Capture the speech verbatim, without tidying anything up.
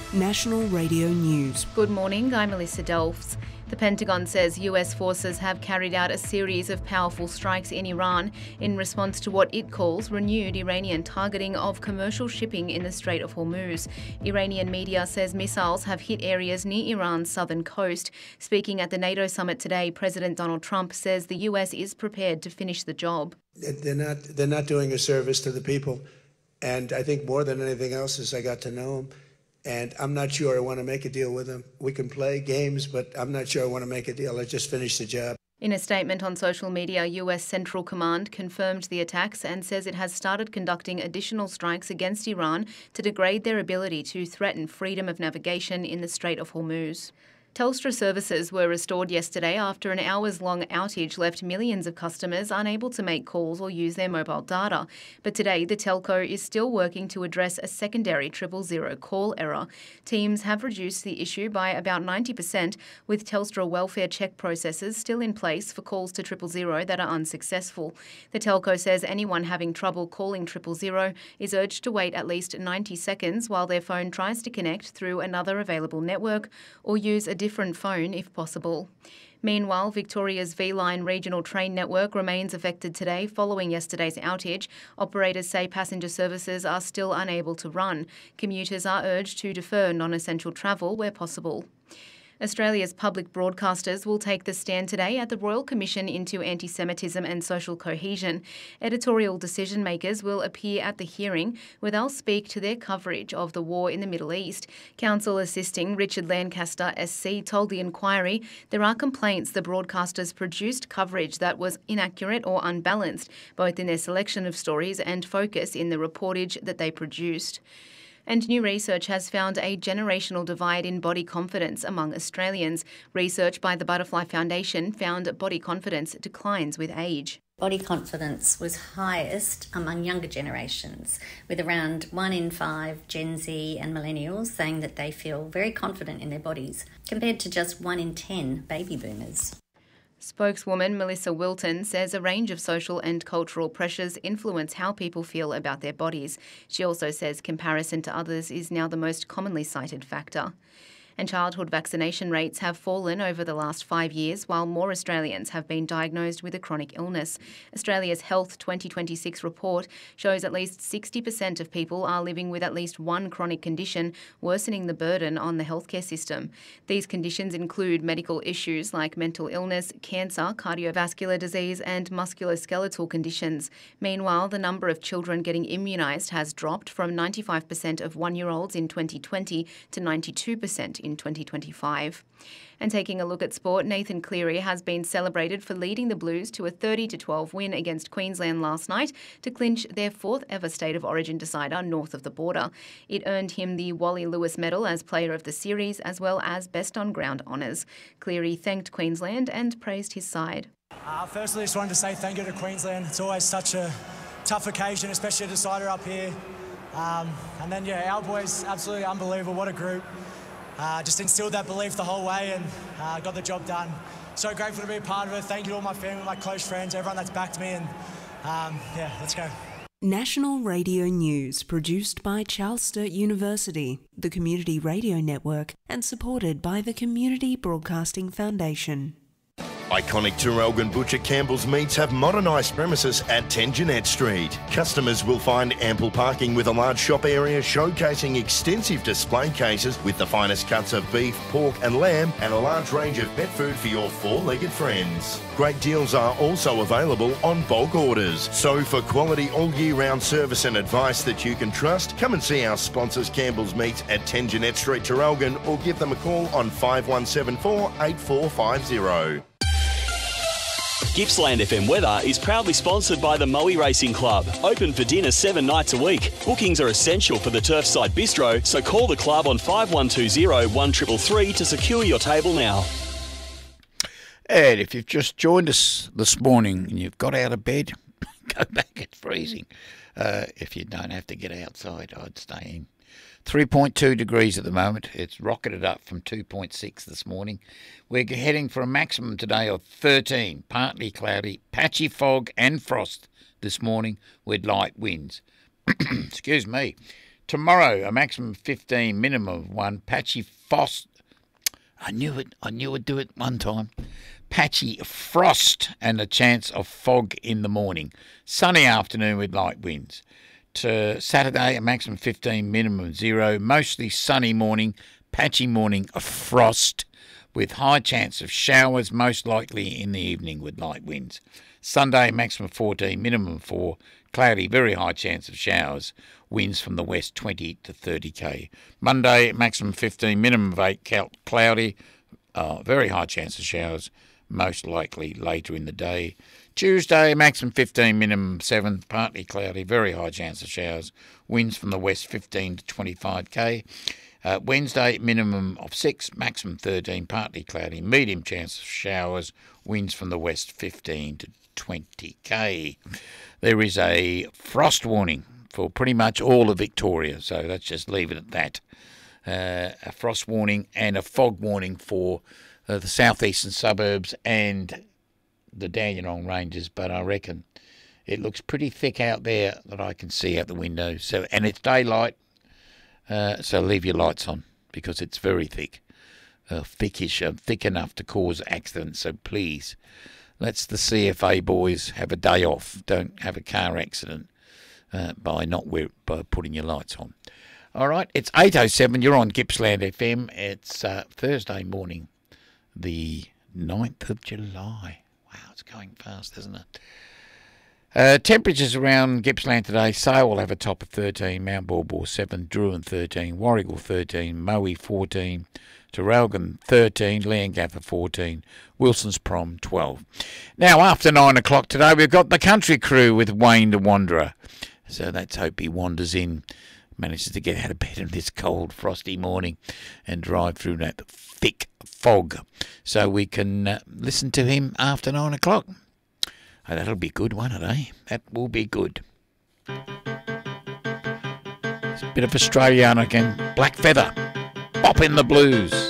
National Radio News. Good morning, I'm Melissa Delfs. The Pentagon says U S forces have carried out a series of powerful strikes in Iran in response to what it calls renewed Iranian targeting of commercial shipping in the Strait of Hormuz. Iranian media says missiles have hit areas near Iran's southern coast. Speaking at the NATO summit today, President Donald Trump says the U S is prepared to finish the job. They're not, they're not doing a service to the people. And I think more than anything else is I got to know them. And I'm not sure I want to make a deal with them. We can play games, but I'm not sure I want to make a deal. Let's just finish the job. In a statement on social media, U S Central Command confirmed the attacks and says it has started conducting additional strikes against Iran to degrade their ability to threaten freedom of navigation in the Strait of Hormuz. Telstra services were restored yesterday after an hours-long outage left millions of customers unable to make calls or use their mobile data. But today, the telco is still working to address a secondary triple zero call error. Teams have reduced the issue by about ninety percent, with Telstra welfare check processes still in place for calls to triple zero that are unsuccessful. The telco says anyone having trouble calling triple zero is urged to wait at least ninety seconds while their phone tries to connect through another available network or use a different phone if possible. Meanwhile, Victoria's V-Line regional train network remains affected today following yesterday's outage. Operators say passenger services are still unable to run. Commuters are urged to defer non-essential travel where possible. Australia's public broadcasters will take the stand today at the Royal Commission into Anti-Semitism and Social Cohesion. Editorial decision-makers will appear at the hearing, where they'll speak to their coverage of the war in the Middle East. Counsel assisting Richard Lancaster S C told the inquiry there are complaints the broadcasters produced coverage that was inaccurate or unbalanced, both in their selection of stories and focus in the reportage that they produced. And new research has found a generational divide in body confidence among Australians. Research by the Butterfly Foundation found body confidence declines with age. Body confidence was highest among younger generations, with around one in five Gen Z and millennials saying that they feel very confident in their bodies, compared to just one in ten baby boomers. Spokeswoman Melissa Wilton says a range of social and cultural pressures influence how people feel about their bodies. She also says comparison to others is now the most commonly cited factor. And childhood vaccination rates have fallen over the last five years, while more Australians have been diagnosed with a chronic illness. Australia's Health twenty twenty-six report shows at least sixty percent of people are living with at least one chronic condition, worsening the burden on the healthcare system. These conditions include medical issues like mental illness, cancer, cardiovascular disease and musculoskeletal conditions. Meanwhile, the number of children getting immunised has dropped from ninety-five percent of one-year-olds in twenty twenty to ninety-two percent in twenty twenty-five. And taking a look at sport, Nathan Cleary has been celebrated for leading the Blues to a thirty to twelve win against Queensland last night to clinch their fourth ever State of Origin decider north of the border. It earned him the Wally Lewis Medal as Player of the Series as well as Best on Ground honours. Cleary thanked Queensland and praised his side. Uh, firstly, I just wanted to say thank you to Queensland. It's always such a tough occasion, especially a decider up here. Um, and then, yeah, our boys, absolutely unbelievable. What a group. Uh, just instilled that belief the whole way and uh, got the job done. So grateful to be a part of it. Thank you to all my family, my close friends, everyone that's backed me, and um, yeah, let's go. National Radio News, produced by Charles Sturt University, the Community Radio Network, and supported by the Community Broadcasting Foundation. Iconic Traralgon Butcher Campbell's Meats have modernised premises at ten Jeanette Street. Customers will find ample parking with a large shop area showcasing extensive display cases with the finest cuts of beef, pork and lamb and a large range of pet food for your four-legged friends. Great deals are also available on bulk orders. So for quality all-year-round service and advice that you can trust, come and see our sponsors Campbell's Meats at ten Jeanette Street, Traralgon, or give them a call on five one seven four, eight four five zero. Gippsland F M Weather is proudly sponsored by the Moe Racing Club. Open for dinner seven nights a week. Bookings are essential for the Turfside Bistro, so call the club on five one two zero, one three three three to secure your table now. And if you've just joined us this morning and you've got out of bed, go back, it's freezing. Uh, if you don't have to get outside, I'd stay in. three point two degrees at the moment. It's rocketed up from two point six this morning. We're heading for a maximum today of thirteen. Partly cloudy, patchy fog and frost this morning with light winds. Excuse me. Tomorrow, a maximum of fifteen, minimum of one. Patchy frost. I knew it. I knew I'd do it one time. Patchy frost and a chance of fog in the morning. Sunny afternoon with light winds. To Saturday, a maximum of fifteen, minimum of zero. Mostly sunny morning. Patchy morning of frost with high chance of showers, most likely in the evening with light winds. Sunday, maximum fourteen, minimum four. Cloudy, very high chance of showers. Winds from the west twenty to thirty k. Monday, maximum fifteen, minimum of eight. Cloudy, uh, very high chance of showers, most likely later in the day. Tuesday, maximum fifteen, minimum seven. Partly cloudy, very high chance of showers. Winds from the west fifteen to twenty-five k. Uh, Wednesday, minimum of six, maximum thirteen, partly cloudy, medium chance of showers, winds from the west fifteen to twenty k. There is a frost warning for pretty much all of Victoria, so let's just leave it at that. Uh, a frost warning and a fog warning for uh, the southeastern suburbs and the Dandenong Ranges, but I reckon it looks pretty thick out there that I can see out the window. So, and it's daylight. Uh, so leave your lights on because it's very thick, uh, thickish, uh, thick enough to cause accidents. So please, let's the C F A boys have a day off. Don't have a car accident uh, by not wear, by putting your lights on. All right, it's eight oh seven. You're on Gippsland F M. It's uh, Thursday morning, the ninth of July. Wow, it's going fast, isn't it? Uh, temperatures around Gippsland today. Sale will have a top of thirteen, Mount Baw seven, Druin thirteen, Warragul thirteen, Moe fourteen, Traralgon thirteen, Leongatha fourteen, Wilson's Prom twelve. Now, after nine o'clock today, we've got the Country Crew with Wayne the Wanderer. So let's hope he wanders in, manages to get out of bed in this cold, frosty morning and drive through that thick fog so we can uh, listen to him after nine o'clock. Oh, that'll be good, won't it, eh? That will be good. It's a bit of Australian again. Black Feather. Bop in the blues.